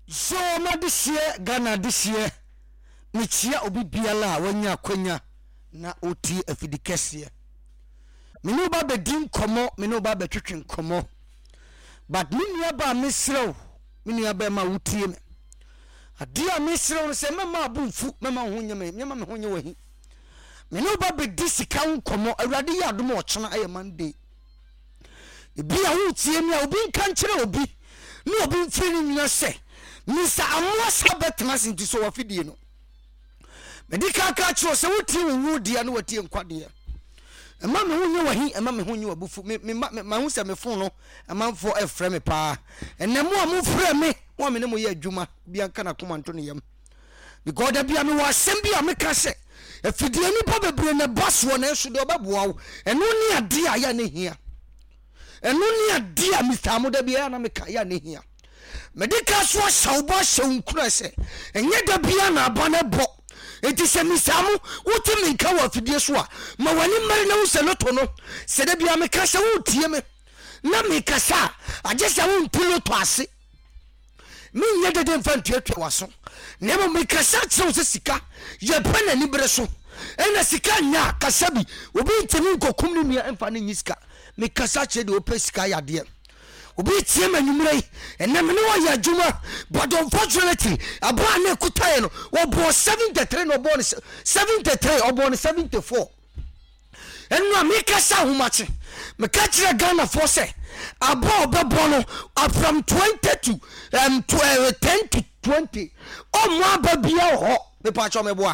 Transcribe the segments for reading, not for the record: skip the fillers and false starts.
So na this year Ghana this year michia obi biala wanya kwanya na oti afidikese menu ba bedin komo menu ba betwetwen komo but menu ba misrew menu ba ma wutie me adia misrew no se mema abunfu mema honye me nyema me honye wahi menu ba bedi sika komo awrade ya adom ochena aye Monday bia wutie me obi kan kire obi ni obi mfiri ni nyina se Misa amwa sabetna sinti so wafidie no medika ka kiro se wuti wu dia no watie nkwade ema me hunye wahi ema me hunye wabufu ma hu se me fon no ema mfo efre me pa enemu amu fre me wo me ne mo ye adwuma bia nka na komanto ne yam because da bia me wasem bia me ka se afidie ni pa bebre ne baso na enso de obaboa wo eno ni ade aya ne hia eno ni ade a Mr. Amuda bia na me ka ya ne hia medika so shawba shawnkura se enye da bia na abane bo enti se misamu wuti minka wa fidie so a ma wani mari na wuse loto no se da bia me ka se wutie me na me kasa agese wo mpilo to ase me nye de mfantu atwa waso na mo me kasa tse se sika ye pena ni bre so ena sika nya kasabi obi ntemi nkokum ni mia emfa ni sika me kasa che de opesika yade obi tie manumrei enam ne wa ya juma but unfortunately abra na kutaye no obo 73 no born 73 obo 74 enu amika sa humache me ka kire Ghana for say abo obebono from 20 to 10 to 20 o mo ababia ho me pa cho me boa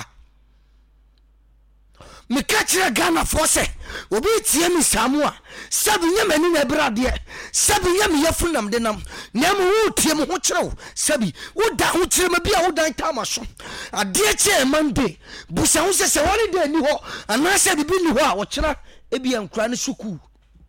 me ka kire Ghana for say obi tie mi samu a sabi nyamani na brade sabi nyam yafunam de nam na mo wutie mo ho kirew sabi woda ho kire ma bia wodan tamaso ade che Monday busa ho se woni de ni ho ana se bibi ni ho a wo kira ebia nkura ne suku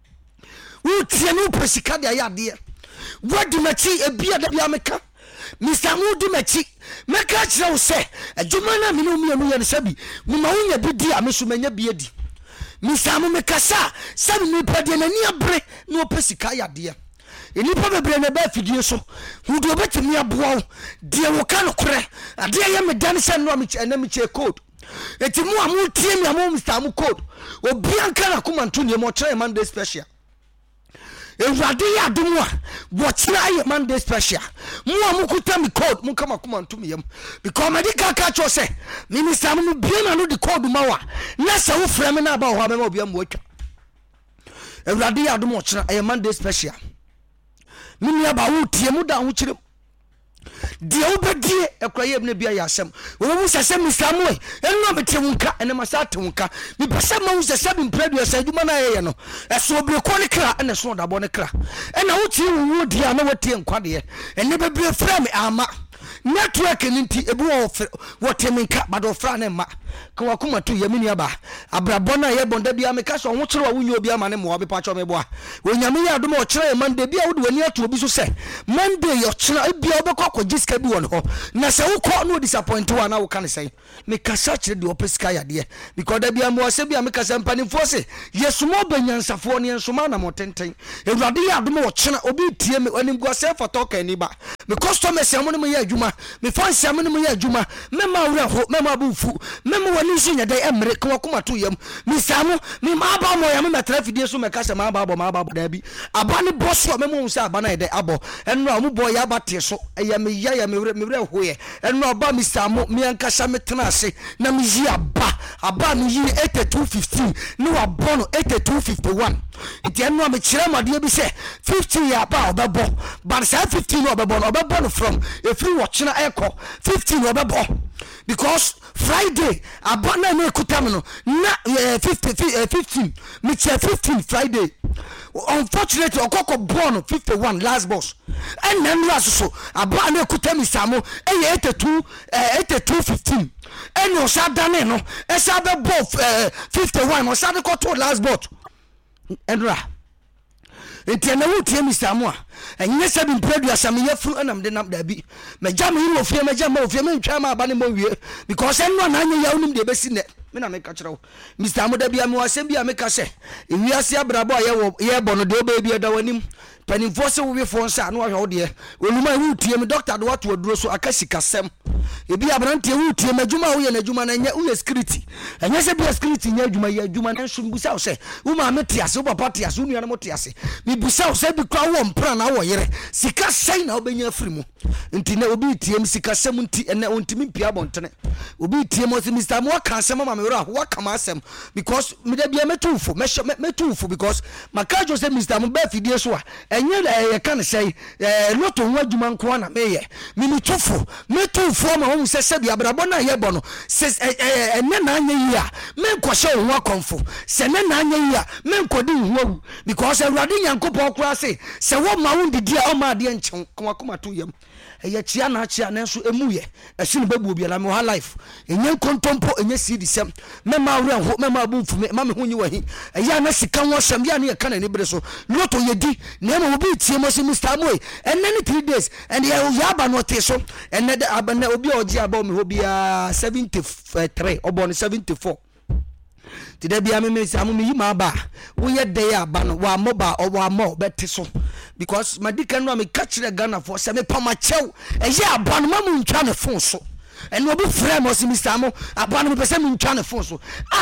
wutie no pesika de ayade wodi machi ebia da bia meka Mr. Amudu machi meka kirew se adwuma na me no mienu ye ne sabi mo ma wonya bidi a me so manya biedi misamu mekasa sabi ni pade na ni abre no pesika yade eni pa bebre na ba fidie so hudo betimi aboa de wo ka no kore ade ya me dan se no mi che code etimu amu tie mi amu Mr. Amu code obi anka na komanto ne mo kire Monday special ewrade ya domo a wo kire aye Monday special mu amu kuta mi code mu kama komanto mi yam because medical ka cho se mi Mr. Amu bi na no di code mawa na se wo frame na ba ho ba obi am watwa ewrade ya domo kire aye Monday special mini aba wo tie mu da ho kire de obedie ekwaye ne bia ya asem wo mu sese Mr. Amu enu abete wonka ene masate wonka mi pesa ma wo sese bi mpredu esa djuma na ye no eso obre ko ne kra ene so da bo ne kra ena wo tie wo di a na wotie nkwade ene bebre frame ama network ninti ebu wo teminka bado fra ne ma ka wakoma to yamini aba abrabona ye bonda bia me ka so ho kire wa wunyo obi ama ne mo obi pa cho me boa wonyame ya adom o kire Monday bia wo de wani ato obi so se Monday yo kire bia obekọ kojiska bi won ho na se wo ko no disappoint wa na wo kan sei me ka sa kire de opeska yade because da bia mo se bia me ka sa mpanimfo se yesumo banyansafo ne ensoma na motenten ewrade ya adom o kire obi tie me anim go se foto ka ni ba me customers am no me ya adwuma me fancy am no me ya adwuma me ma wura ho me ma bufu me wani so nyade emre ko wakoma to yam Mr. Amu me ma ba mo yam me trafidie so me ka se ma ba da bi aba ne boss o me mo se aba na yede abo eno amu boy ya bate so ya me ya me wura hoye eno aba Mr. Amu me anka sha me tena ase na me yi aba me yi 8215 no abono 8251 enti eno me kire made bi se 50 ya ba obebo but say 15 no obebo no from every watching echo 15 obebo because Friday abana na ekutam no na 15 me che 15 Friday unfortunately okoko born 51 last boss and then so abana ekutam Samu 8215 and no sadane no e sabe both 51 no sade ko to last boss enra enti na wutie Mr. Amu a enye sabi mpredu asame yefuru anam de nam da bi meja me yi ofie meja ma ofie me ntwa ma aba ne mo wie because enno na anya ya unim de besi ne me na me ka kire wo Mr. Amu da bia me wasem bia me ka se ewiase abrabo a ye bo no de oba bia da wanim penifo we fo nsa no ahwe wo de oluma hu tie me doctor de wato aduro so akasika sem ebi abrante hu tie madwuma wo ye na adwuma na nya wo security anya se bi security nya adwuma ye adwuma na nso busa wo se wo ma mete ase wo papa te ase wo nua na mo te ase mi busa wo se bi kwa wo mpra na wo yere sika sai na obenya afiri mu nti na obi tie sika sem nti ene ontimi pia bontene obi tie mo se Mr. Mo kan sem ma me wora ho kama asem because me da bia metufo metufo because makajo se Mr. Mo ba fidie so a enye ye kan sei loto ho adwuma nko na meye me metufo ma wo se bia brabo na ye bo no se ene na anya yi a me nkɔhye ho akonfo se ne na anya yi a me nkɔdi ho awu because awurade Nyankopɔn kora se wo ma wo ndidi a o ma de nchen koma to yam eye chia na nso emuye ehine babu obiala me ha life enye kontompo enye sidi sem me ma wura ho me ma bu mfume ma me ho nyi wahi eye na sika wo hyam ya na ye kana ni bere so loto yedi na ma obi tie mo se Mr. Mo enene 3 days and ya ba no te so enne de abana obi oji aba me ho bia 73 obo no 74 tide bia me samu me yima ba wo ye dey aba no wa moba o wa mo beti so because madika no me catch Ghana for se me pama chew eye aba no mamu ntwa ne fon so ene obi frame mo se Mr. Mo aba no me pese me ntwa ne fon so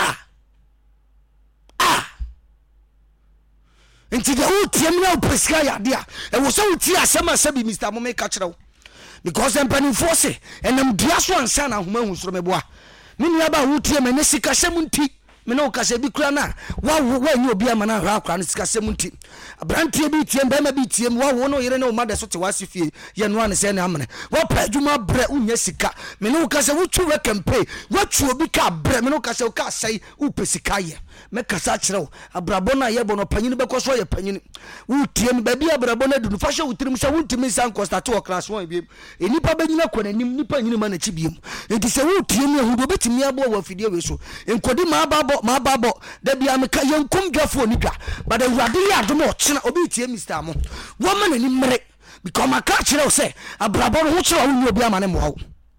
nti de wo tie me na preska ya de a e wo so wo tie asema se bi Mr. Mo me catch wo because empani force enam dia so ansa na homa hu soro me boa me nia ba wo tie me ne sika sem nti me no kase bi kura na wa nyi obi ama na hwa akra no sika sem nti abrantie bi tie mba ma bi tie wa wo no yere ne o ma de so te wasifie ye no ane se na amene wa pa adwuma bre unya sika me no kase wo twu we campaign wa twu obi ka bre me no kase wo ka sai wo pesika ye me kasa kire abrabo na ye bo no panyini be koso ye panyini wo tie me ba bi abrabo na du fa hye wo tirim se wo ntimi san constate wo class 1 bi enipa ba nyina kwa nanim nipa nyini ma na chi biem enti se wo tie me hu do betimi abo wa fidie we so enkodi ma babo da bia me ka yenkum dwafo ni dwa but the wade ya do mo chena obi tie Mr. Mo wo ma nani mmere because ma ka kire wo se abrabo no ho kire wo ni obi ama ne mo wo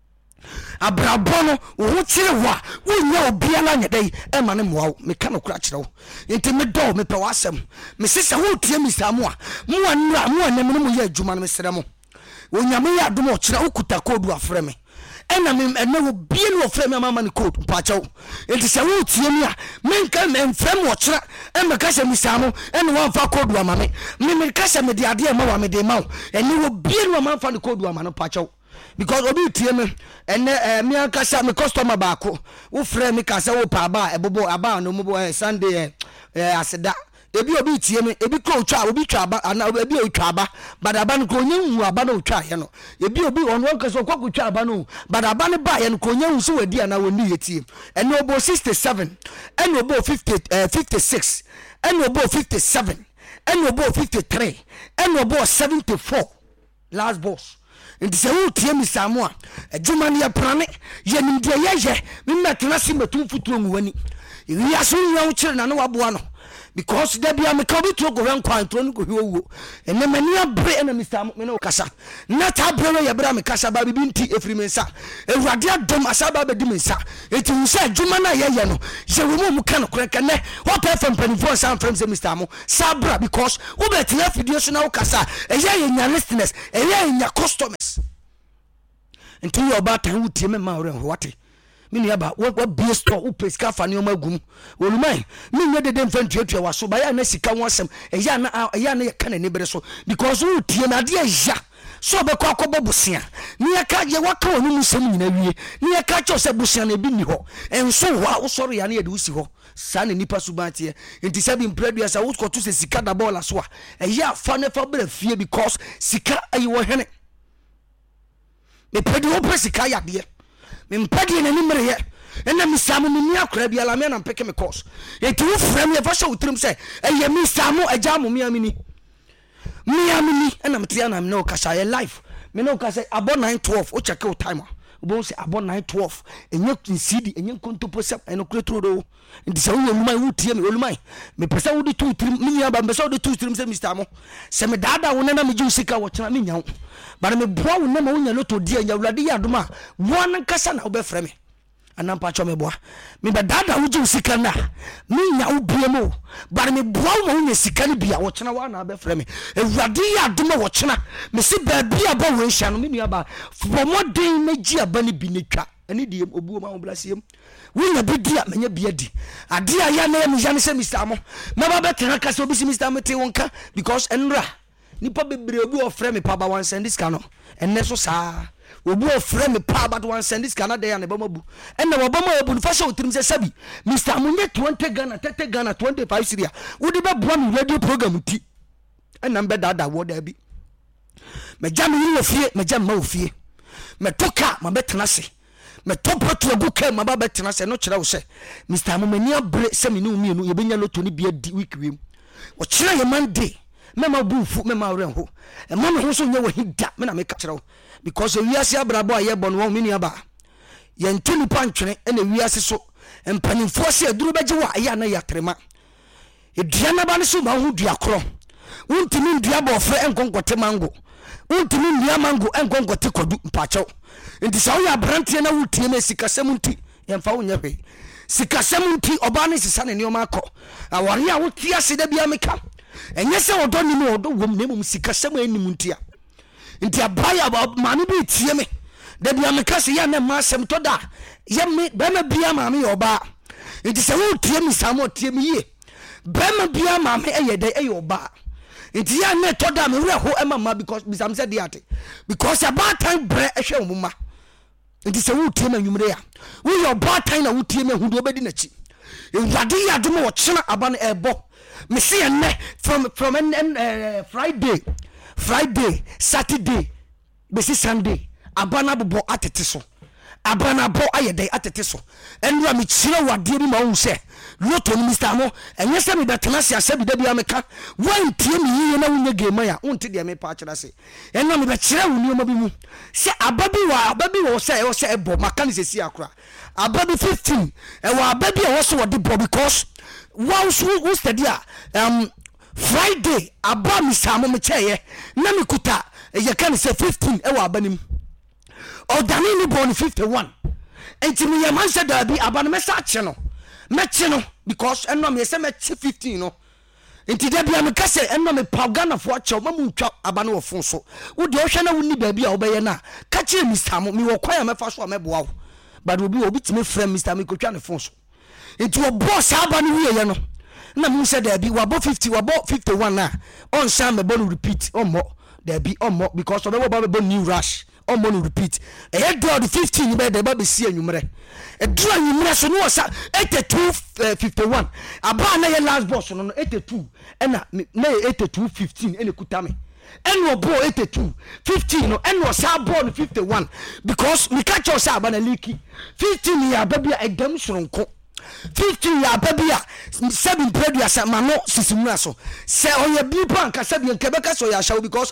abrabo no wo kire wo nya obi ala nya dai e ma ne mo wo me ka no kura kire wo enti me do me pe wasem me sese wo tie Mr. Mo a mo anura mo anam no mo ye adwuma no me sere mo wo nya me ya do mo kire wo kuta kodu afre me ena me ena wo bie no frame mama ne code pachaw enti se wo tie mi a menka me frame wo kira e me ka se Mr. Mo ena wo fa code wa mame me ka se me de ade ma wa me de ma eni wo bie no ma fa ne code wa ma no pachaw because obi tie me ene me aka sa me customer ba ko wo frame me ka se wo pa ba ebobo aba no mo Sunday aseda ebi obi tie me ebi ko twa obi twa aba ana ebi o twa aba badaba no ko nyenwu aba no twa ye no ebi obi onwo nkaso kwako twa aba no badaba ne ba ye no ko nyenwu so wadi ana woni yetie ene obo 67 ene obo 56 ene obo 57 ene obo 53 ene obo 74 last boss nti se wo tie Mr. Mo a adwuma ne ye prane ye nimde ye me metena si metum futuro mu wani wi aso nwa wo kire na ne waboa no because there be am ka bi to go ran kwan to no go hwo ene mani abre na Mr. Mo me no kasa na ta abre ye bra me kasa ba bibi nti efri me nsa ewurade adom asaba ba di me nsa eti nsa adwuma na ye no je wo mu ka no koreka ne what FM penifo san from say Mr. Mo sabra because wo be tia video so na wo kasa ye nya listeners ye nya customers enti yo ba tan wo tie me ma wore what mini aba wo bie store wo pesika fa ne omagum wolumai minye dede mfantuatua waso ba ya na sika wo asem eya na ye kana ne bere so because wo tie na de ya so be kwa kobo busia ne ya ka je waka wonu musem nyina wie ne ya ka cho se busia na bi ni ho enso wa wo soro ya na ye de usi ho sa ne nipa subantie enti sabi mpredua sa wo ko to se sika da bola so a eya fa ne fa bere fie because sika ayi wo hene me pedi wo presika ya de me mpadi na nimre ye ena Mr. Mo me akora bia la me na mpeke me course eti wo frame ye fa sha utrim se eye Mr. Mo aja mo miamini ena mtia na me no kasa ye life me no kasa abo 912 o check out timer obo se abo 912 enye CD enye kontopo se eno kretro do ndi se wo lumai wo tie me olumai me pesa wo de tu utrim me nya ba me se wo de tu utrim se Mr. Mo se me dada wo na me ju sika wo chena me nya but me boa wo na ma wo nya loto dia nya wulade ya doma wo nan kasa na wo be frame anampa cho meboa me be dada wo je sika na me nya wo biemo bare me boa wo nya sika ni bia wo chena wa na be frɛ me ewurade ya doma wo chena me se ba bia ba wo hia no me nua ba fomodin me gi aba ni bi netwa ani die obuo ma wo blasiem wo nya bi dia menya bia di ade aya na me jane se Mr. Amo me ba betena ka se obi si Mr. Amo te wonka because enra nipa bebre obi ofrɛ me pa ba wan send this cano enne so saa obi ofrɛ me pa ba wan send this cano dey na ba mabu enne wo ba ma ebu fa sha otirim se sabi Mr. Amo nye 20 Ghana 30 Ghana 25 Syria wo di be boa me radio program ti enna be dada wo da bi me jam yi ofie me jam ma ofie me toka ma betena se me topo to agu ka ma ba betena se no kire wo se Mr. Amo mani abre se me no mienu ye benya loto ni bia di week wem wo kire ye Monday mema bufu mema renho e mama ho so nya wahida me na me ka kire because wiase abrabo aye bono wo meni aba ye ntuni pantwene e na wiase so empanimfo se aduru beje wa aye na yatrema edua na ba ne so ma ho dua kro wontimi ndua ba ofre enkonkote mango wontimi ndua mango enkonkote kodu mpacho enti sa wo ya brantie na wutie na sikasem nti ye mfa wo nya hwe sikasem nti oba ne sisa ne ne o makọ aware a wotie ase da bia meka enye se odo ni me odo wom na mum sikasem anim ntia nti abaya maame bi tie me da bia meka se ya na masem to da ye me ba ma bia maame yo ba nti se wo tie mi samo tie mi ye ba ma bia maame eye da eye oba nti ya na to da me wure ho emama because bisam se dey ate because about time bre ehwe omuma nti se wo tie ma nwumre ya wo yo about time na wo tie me hu do obedi na chi ewade ya do mo wo chena aba na ebo me see from Friday, Saturday, be see Sunday. Abana bo atete so. Abana bo ayede atete so. Enra me chire wade bi ma wo se. Loto ni Mr. Amo, enye se me betena se ase bi da bia meka. Wan tie me yiye na wonye game ya. Wonte de me pa kira se. Enra me be chire wo nioma bi mu. Se ababi wo se ebo maka ni se si akura. Ababi 15 e wa ababi e wo so wo de bo because wow who study Friday aba mi samo me cheye na me kuta ye kan say 15 e wa abanim o dani ni born 51 enti me man say da bi aba no me sa che no because eno me say me che 15 no enti da bia me ka say eno me pagana fo che ma mu ntwa aba no wo fon so wo de o hwe na woni ba bi a wo be ye na ka che mi samo me wo kwan me fa so me boa wo but obi timi frame Mr. Me ko twa ne fon so enti wo boss aba no wie ye no na mu say there be wabo 50 wabo 51 na on sham me bon repeat on more there be on more because of we new rush on more repeat e head do the 15 be there be see anwumre e do anwumre so no sa 82 51 aba na ye last boss no 82 e na 82 15 ene kuta me eno bo 82 15 no eno sa bo 51 because we catch us aba na leaky 15 ya babia edam soronko 50 ya babia 7 predia sa mano sisimuna so se oye bi banka sabi nkebeka so ya shawo because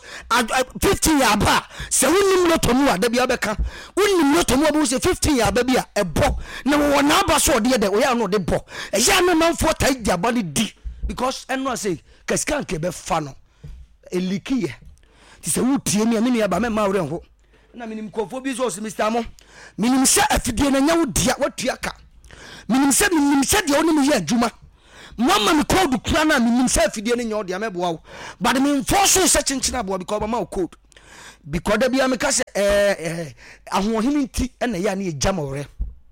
15 ya ba se wonim lotomu ada bia beka wonim lotomu abu se 15 ya babia ebo na wo na aba so de de oya no de bo e ya na manfo tai dia bali di because eno say kasika nkebe fa no elikiye ti se wutie mi amini aba me ma wore ho na minim kofo bi so Mr. Amo minim se afidie na nya wodia watua ka minim se de oni ye adwuma mama me code kura na minim se afidie ne nya ode ameboa wo but me enforce se chinchina boa because ma code because da bia me ka se ahohimi nti na ya na ejama ore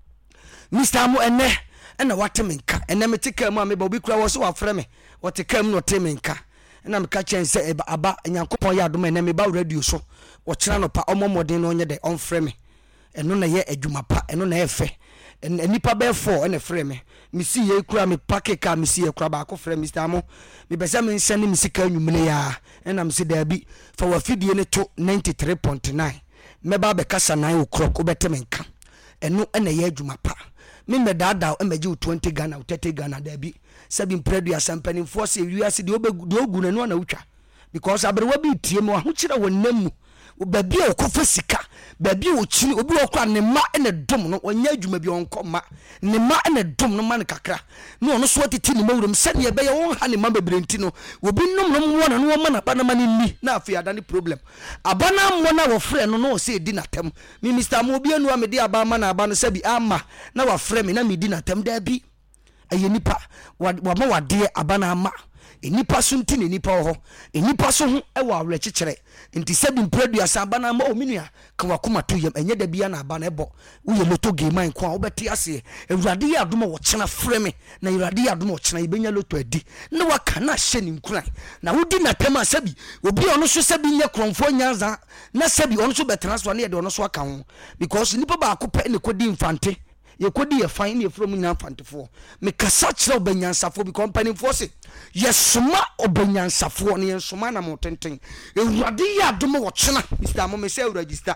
Mr. Amo ene na wate me nka ene me tika mu ameba obi kura wo so wa frɛ me wote kam no te me nka na me ka chen se aba nyankopon ya adoma ene me ba radio so wo kira no pa omomodin no onye de on frɛ me eno na ye adwuma pa eno na ye fe nipa be 4 ene frɛ me me si ye kura me pakke ka me si ye kura ba ko frɛ Mr. Amo me be se me nsane me sika nwumene ya ena me se da bi fa wa fidie ne to 93.9 me ba be kasa 9 o'clock obete me nka eno ene ye adwuma pa me dada e meji 20 Ghana 30 Ghana da bi sabi mpredu asampani force wiase de ogu nanu na wutwa because abrewa bi tie me ho kire wonam baby o kofa sika baby o chini obi o kwa ne ma ene dom no onya adwuma bi onko ma ne ma ene dom no ma ne kakra no ono so atiti ne mawuram se ne be ye won ha ne ma bebrenti no obi nom no mo na no ma na ba na ma ni na afi ada ne problem abana mo na wo frɛ no no se di na tem mi Mr. Mo bi anu amede aba ma na aba no se bi ama na wa frɛ me na me di na tem da bi aye nipa wa ma wade abana ama enipa so nti ne nipa ho enipa so ho e wa awre kekere nti se bi mpraduasa abana ma o minua ka wakoma to yam enye da bia na abana ebo wo ye loto game man ko a wo beti ase ewurade ya adom wo kyena frɛ me na ewurade ya adom wo kyena ibenya loto adi na waka na hye ni nkuran na wodi na tema sabi obi ono so sabi nye kronfo nyanza na sabi ono so betena so na ye de ono so aka ho because nipa ba akopɛ ne kodi infante ye kodi ye fine ye from nya infantefo me kasa kyerɛ obanyansafo bi company fo se yesoma obanyansafo ne yesoma na motenten ewurade ya adom wo kyena Mr. Mo me say register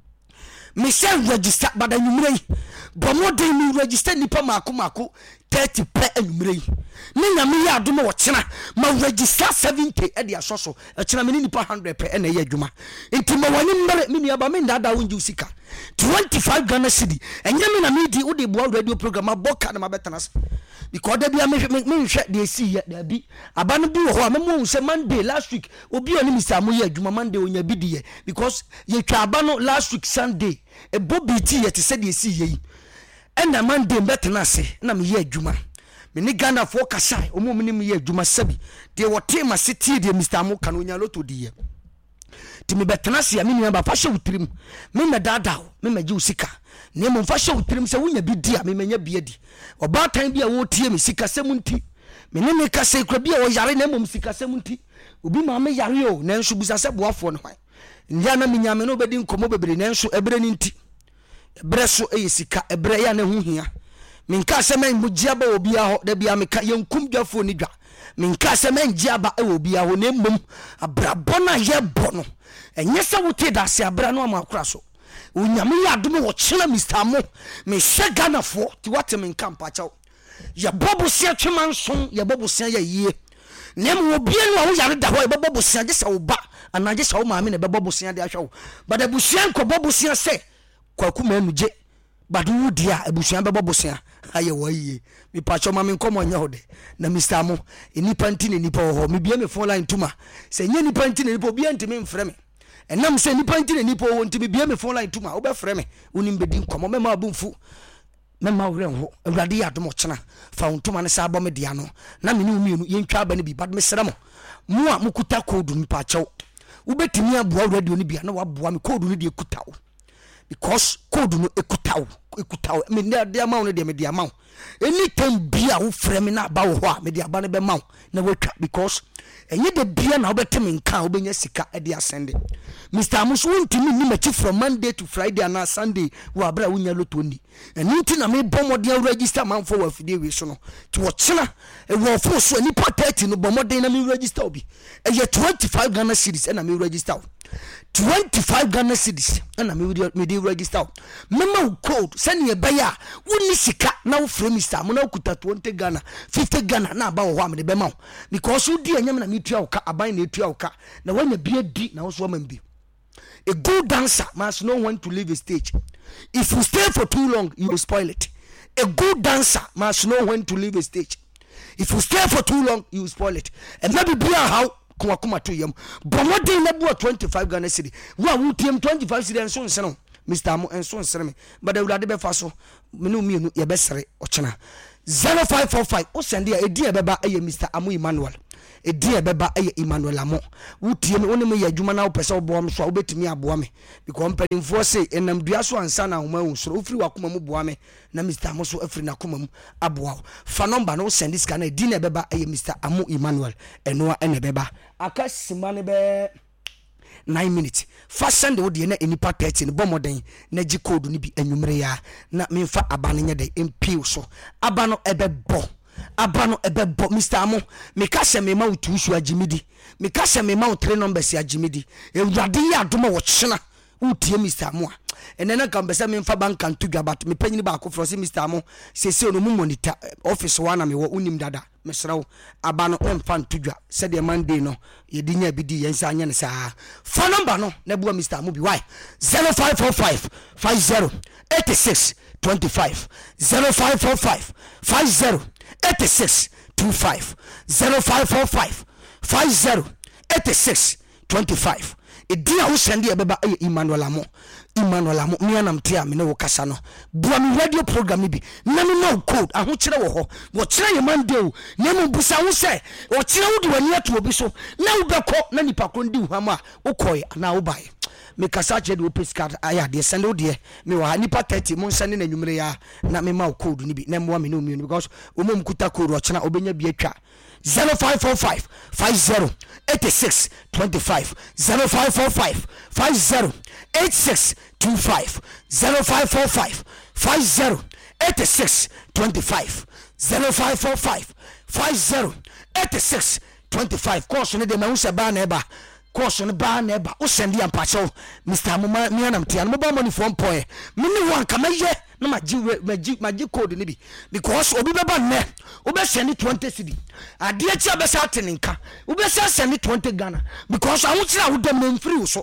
but anumrei bomoden mi register nipa mako 30 per anumrei ni nyame ya adom wo kyena ma register 70 e de asoso e kyena me nipa 100 per na ye adwuma enti ma wani mbere me nuaba me ndada wonji usika 25 Ghana cedi enye me na me di wo de boa radio program aboka na mabetanas because da bia me hwe de si ya da bi aba no bi wo ho a me mo se Monday last week obi oni Mr. Mo ye adwuma Monday onya bi di ye because ye twa aba no last week Sunday e bobi ti ye te se de si ye and na Monday betena se na me ye adwuma me ni Ghana fo kasai omo me ni me ye adwuma sabi de wo tema city de Mr. Mo kan onya loto di ye ti me betena se ya me nua ba fa hye wutrim me na dada me maji usika ne mo fa hye wutrim se wonya bi di a me manya bi adi oba tan bi a wo tie me sika semunti me ne me ka se kra bi a wo yare na mo sika semunti obi ma me yare o na nso busa se boafo no hwan ndia na me nyame no obedi nkomo bebre na nso ebre ni nti ebre so sika ebre ya na hu hia me nka se men mujia ba obi a ho da bia me ka yenkum dwafo ni dwa me nka se men gia ba e obi a ho na mmom abrabɔ na ye bɔ no enye se wote da se abra no amakura so unyame ya adom wo kyena Mr. Mo me hye Ghana fo ti wate me nka mpa chaw ye bobosia twema nson ye bobosia ye yie na mo obi anu a wo yare da ho ye bobosia je se wo ba ana je se wo maame na be bobosia de ahwa wo but abusia nko bobosia se kwaku manu je but wo dia abusia be bobosia aye wo yie mi pa chaw maame nkomo nya ho de na Mr. Mo enipa nti ne nipa ho me bia me phone line tuma se nya nipa nti ne nipa obi antime mfrɛ me enam se nipa ntine nipa wo ntime bia me phone line tuma wo be frɛ me wonim bedi nkomo me ma abumfu me ma wure ho awurade ya adom kyena fa ntuma ne sa abɔ me dia no na me ne umienu yentwa aba ne bi bad me sra mo a mukuta code mi pa chaw wo betimi aboa radio ne bia na waboa me code ne de ekuta wo because code no ekuta wo me de ama wo de me de ama wo anytime bia wo frɛ me na aba wo ho a me de aba ne be ma wo na watwa because enye de bia na obetemi nka obenya sika e de asende Mr. Mo so ntimi ni machi from Monday to Friday and Sunday wo abra wonya loto ni eni nti na me bomode register man for wa fidie we so no ti wo kyena e wo fo so ni pa 30 no bomode na me register obi e ye 25 Ghana cedis na me register 25 Ghana cedis na me dey register mema code send ye baya woni sika na wo from Mr. Mo na okuta 20 Ghana 50 Ghana na aba wo ho amede be ma because wo di anyam na me tua wo ka aban na etua wo ka na wanya bia di na wo so ma mbi. A good dancer must know when to leave a stage. If you stay for too long, you will spoil it. A good dancer must know when to leave a stage. If you stay for too long, you will spoil it. And maybe be a how kuma to yam. But what day never 25 Ghana city. Well, we team 25 city and so on. Mr. Mo and so on. But I would have been faso. Menu me your best ochana 0545. O send a dear baba Mr. Amu Emmanuel. E dia beba Emmanuel Amo wutie me woni me yadwuma na wo pese wo boam so obetimi aboa me because mpanimfo se enam dua so ansa na homa hu so ofiri wakoma mu boa me na Mr. Mo so afiri na koma mu aboa fa number no send this kana di na beba Mr. Amu Emmanuel eno ene beba akasima ne be 9 minutes fa send wo de na enipa 30 ne bomoden na gi code ni bi anwumre ya na memfa abane nya de mpiw so abano ebebo abano ebebo Mr. Mo me ka se me ma utu su agimidi me ka se me ma 3 numbers agimidi ewurade ya adoma wo kyena utie Mr. Mo enena kan be se me mfa bank kan tudwa but me panyini ba ko frosi Mr. Amo se no mu monitor office wana me wo unim dada mesrawo aba no emfa tudwa se de Monday no ye dinya bidi yensa anya ne saa fa number no na bua Mr. Amo bi why 0545 50 86 25 0545 50 86 25 0545 50 86 25 edia wo sende ebeba Emmanuel Amo me anam tia me ne wo kasa no bua me radio program bi na me no code aho kire wo ho wo kire ye Monday na me busa wo se wo kire wo de wani ato obi so na wo beko na nipa ko ndi hwam a wo koy na wo bai me kasa che de wo pescard aya de sende wo de me wa nipa 30 mo sende na nwumre ya na me ma wo code ni bi na mo me no mi because wo mom kuta code wo kina obenya bi atwa 0545 50 86 25 0545 50 86 25 0545 50 86 25 0545 50 86 25 course ne de ma unse ba na eba course ne ba na eba o send ya mpacho Mr. Amo me anam tia no ba money from point me ne wan kamaye na maji code ni bi because obi be ba ne obi send 20 cedi ade achi abesa ateninka obi send 20 Ghana because I want to dem no free so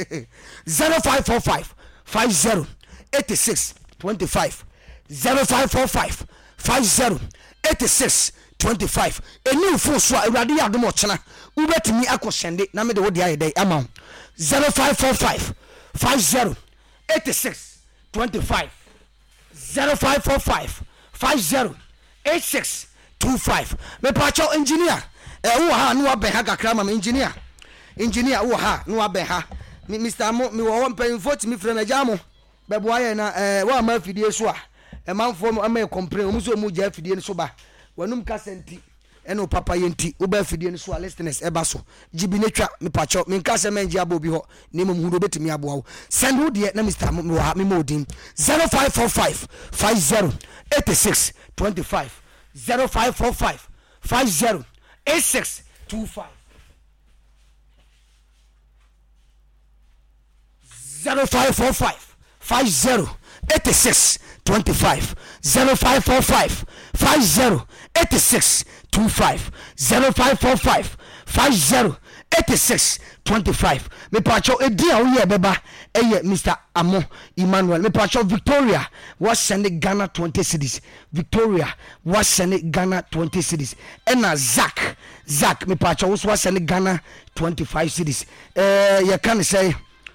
0545 50 86 25 0545 50 86 25 eni fo so awrade yadom ochena ubetimi akosende na me de wo de ayedai ama 0545 50 86 25 0545 50 86 25 me pacho engineer wo ha no aben ha kakra ma engineer wo ha no aben ha Mr. Amo me wo mpan foti mi frem ajamo bebo aye na wa ma fidie so a manfo am complain mu so mu ja fidie so ba wanum kasenti eno papa yenti wo ba fidie so a listeners eba so jibi netwa me pacho me nkase menji abo bi ho ne mum hu do betimi abo wo send wo de na Mr. Amo me wa me modin 0545 50 86 25 0545 50 86 25 0545 50 86 25 0545 50 86 25 0545 50 86 25 me pacho edia wo ye beba eye Mr. Amo Emmanuel me pacho Victoria was sending Ghana 20 cedis Victoria was sending Ghana 20 cedis ena Zach me pacho was sending Ghana 25 cedis you can say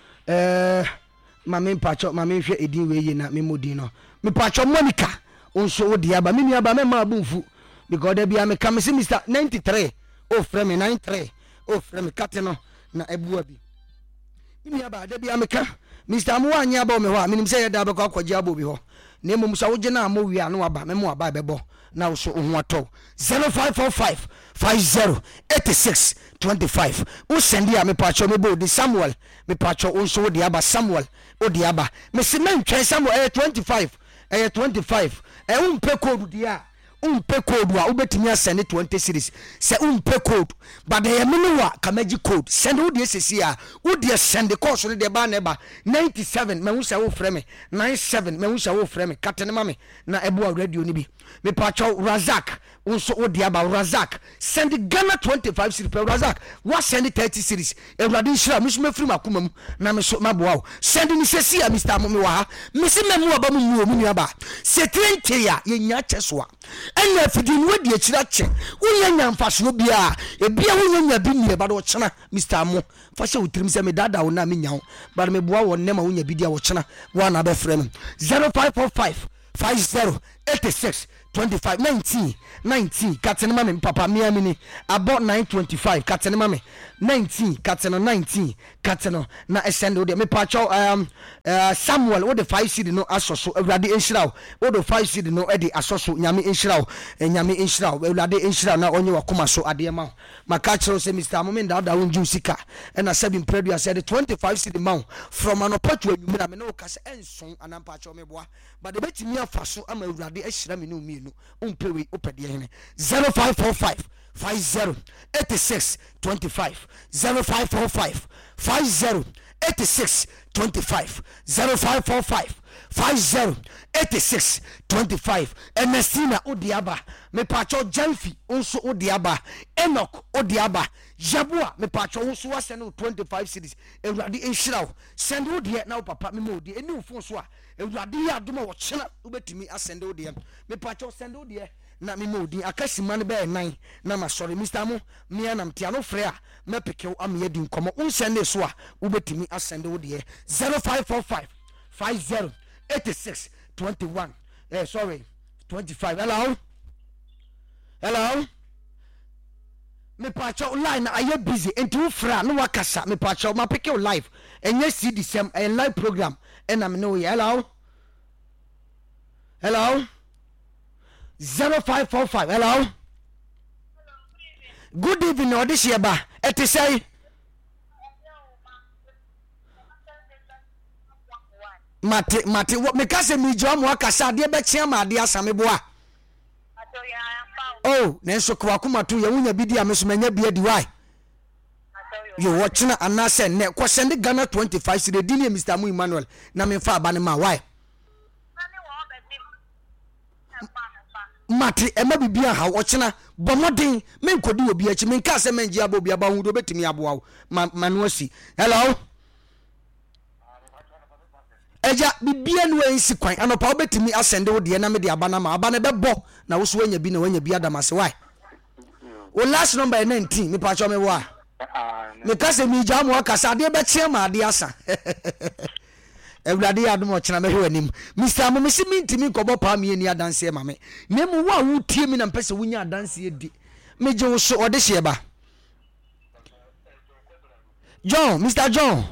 mame pacho mame hwe edin we yi na me modin no me pacho Monica onso wo dia ba me nua ba me ma bunfu because there be am come see Mr. 93 oh frame 93 oh frame kateno na ebua bi me nua ba there be am ka Mr. Amo anya ba me ho a me nim say da ba kwaji abo bi ho na emom sa wo je na amo wi anu aba me mo aba bebo na wo so ho ato 0545 50 86 25 wo sendi a me pacho me bo di Samuel me pacho onso wo di aba Samuel wo di aba me se men twen Samuel 25 25 umpe code dia umpe code wa ubetimi asend 20 series se umpe code but the minwa kamaji code send wo de sesi a wo de send course no de ba na ba 97 me hu se wo frame 97 me hu se wo frame katene mame na ebo radio ni bi me pacho Razak unso wo de aba Razak send Ghana 25 series per Razak wa send 30 series ewrade shira musume free makuma mu na me so maboa send ni sesi a Mr. Amo me wa ha me se memu aba mu mu aba se 20 ya ye nya chesoa enya fidin wadi akira che wonya nyamfaso bia ebia wonya nya bi nie ba do chena Mr. Amo fa she wutrim se me dada wo na me nya wo ba me boa wo nema wonya bi dia wo chena wo na be frem 0545 50 86 25 19 katene mame papa miamini about 925 katene mame 19 katene 19 katene na esendo de me pacho Samuel wo de 5 seed no asoso ewrade enhirawo wo de 5 seed no e de asoso nyame enhirawo ewrade enhirawo na onye wakoma so ade ma maka chiro se Mr. Amo me da wonju sika e na sebi predu said 25 seed ma from an opatu anwumira me no kase enson anampa cho me boa but de betimi afaso ama ewrade ehira me no mi mienu umpewe upede hene 0545 50 86 25 0545 50 86 25 0545 50 86 25 Ernestina Odiaba me pacho Janfi unso Odiaba Enoch Odiaba Jabua me pacho unso wasenu 25 cities Ewurade enhiraw send wo de na wo papa me mo de eni ufo so a Ewurade ya adoma wo chena ubetimi asende wo de me pacho send wo de na me mo di akasima ne be 9 na ma sorry Mr. Mo me anam tia no frɛ a me pekew am ye di nkomo unsende so a ubetimi asende wo de 0545 50 86 21 sorry 25 hello me pacho line aye busy enti fra no wakasa me pacho ma pick your live enye CD sem a live program and am no hello 0545 hello good evening odishia ba eti say mate me kase mi jo mo akasa de be chia ma de asame boa oh nenso kwa kuma to ye wunya bidi ameso manya bia di why you watching anase ne ko send Ghana 25 cedi di ne Mr. Mu Emmanuel na me fa aba ne ma why mate ema bibia ha wochena bomoden me nkodi obi achi me nka se menji aba obi aba hu do betimi aboa manu asi hello eja bibia no ensi kwan anopa obetimi asende wo de na me de aba na ma aba na bebo na wo so wanya bi na wanya bi adamase why o last number 19 me pa cho me wa me kase mi ja mo akasa de be chia ma de asa Ewurade adom ochena me hwe anim Mr. Mo mesi mintimi nkobo pa me ni adanse ma me nemu wa wo tie mi na mpese wunya adanse edi me je wo so ode hye ba John Mr. John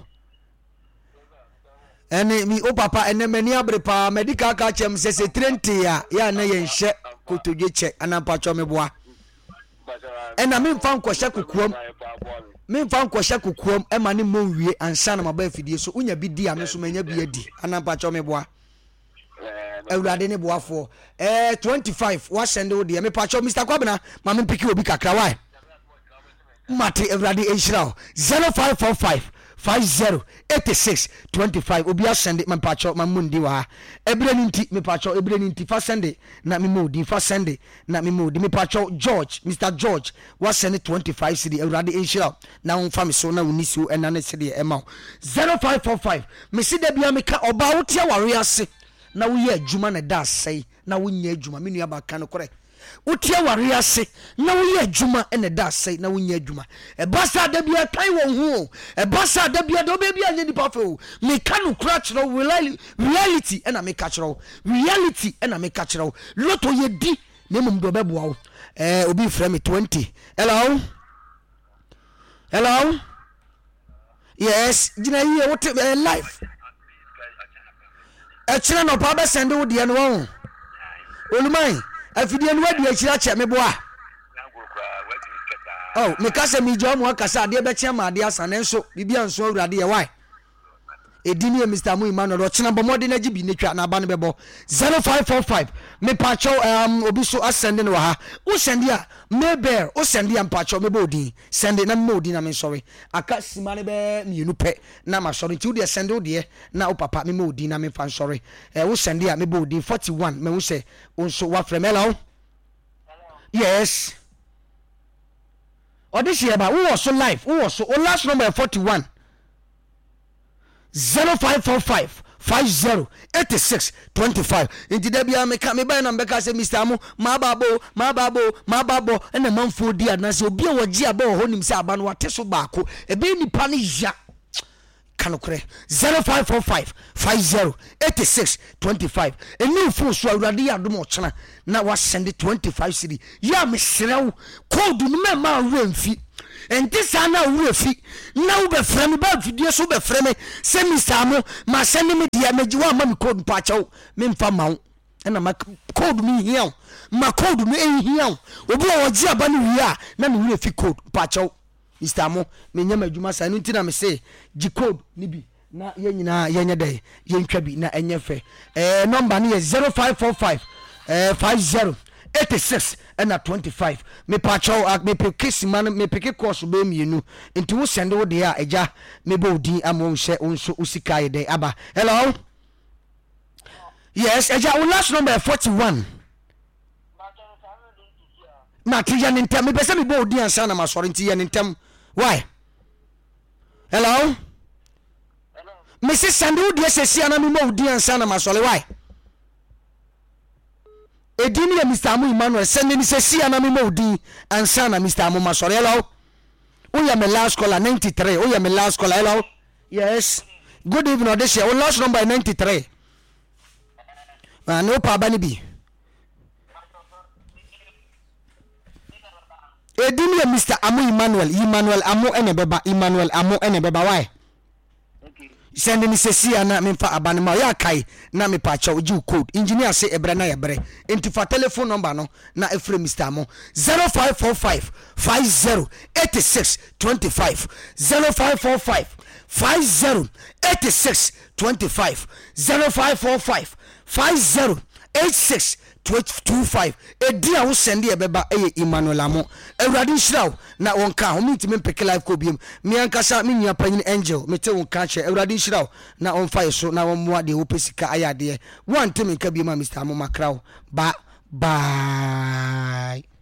ene mi o papa ene mani abrepa medical ka chem se 30 ya na ye nhye kotodwe che anampa cho me boa ena me mfa nkwohye kokuom me mfa nkwohye kokuom e ma ne mo wie ansa na maba afidie so unya bi di ame so manya bi adi anampa cho me boa Ewurade ne boafo 25 wa send wo de me pa cho Mr. Kwabena ma me piki obi kakra why mate Ewurade enhira 0545 50 86 25 obi asende me pacho mamundi wa ebre ninti me pacho ebre ninti fa sende na me modi fa sende na me modi me pacho George Mr. George was send 25 cedi Ewurade enhira na wonfa me so na wonisi o enane cedi ema 0545 me sida bia me ka oba wotia ware ase na wo ye adwuma na da sei na wo nya adwuma me nua ba ka no correct utia ware ase na wo ye adwuma ene da sei na wo nya adwuma e basa da bia kai wo hu e basa da bia do be bia nya ni pafe me kanu kra kiro reality ena me ka kiro reality ena me ka kiro loto ye di na mum do be boa wo obi frame 20 hello yes jina ye what life e kire no pa be send wo de no wo olumai afidie no wadi akira che me boa oh me kase mi jo mo akasa de be che ma de asane nso bibia nso Awurade ye why edini Mr. Mu Emmanuel ochena bomode na gibi netwa na aba ne bebo 0545 me pacho obi so asende no ha wo sende a mebel wo sende am pacho me bodi sende na me odi na me sorry aka sima ne be mienu pe na ma sorry ti wo de sende wo de na wo papa me odi na me fan sorry wo sende a me bodi 41 me wo se so wa fremela yes audition ba wo so live wo so last number 41 0545 50 86 25 inti da bia me ka me ba na mbeka se Mr. Mo ma babo ena manfo di anase obi a wagi aba ho nim se aba no wate so baako ebe nipa ne ya kanokre 0545 50 86 25 eni fo so Awurade ya dom ochena na wa send 25 cedi ya me serew code no me ma wemfi enti sana wurefi na wo be frame ba video so be frame se Mr. Mo ma send me dia meji wa ma me code pa chawo me mfa ma wo na ma code mi hian ma code no hian obi o wagi aba no wi a na me wurefi code pa chawo Mr. Mo me nyama adwuma sa no ntina me se gi code ni bi na ye nyina ye nya dai ye ntwa bi na enye fe number ni 0545 50 86 and 25 me pacho me pick man me pick course be mienu nti wo send wo de a eja me bo din amon hye unso usika de aba. Hello, yes eja wo last number 41 Mati ya nintem me pese me bo din ansa na masori nti ya nintem why. Hello, Mrs. Sandu de sesi ana me bo din ansa na masori why. Edini ya Mr. Amu Emmanuel send me sesi ana me bo din ansa na Mr. Amu masori. Hello, oh yeah, my last caller 93. Oh yeah, my last caller. Hello, yes, good evening Odesha. Oh last number 93 no pa bani bi edini ya Mr. Amu Emmanuel Amu ene beba why send me sesi ana me fa abane ma ya kai na me pa cha oji code engineer say ebre na yebre enti fa telephone number no na efre Mr. Amu 0545 50 86 25 0545 50 86 25 0545 50 86 25 edia wo send e beba Emmanuel Amu awrade nhiraw na wonka ho mitime peke live ko biem me ankasa me nua panyin angel mete wonka che awrade nhiraw na onfa yeso na wonmoa de wo pesika ayade wantime ka biem Mr. Amu makraw bye.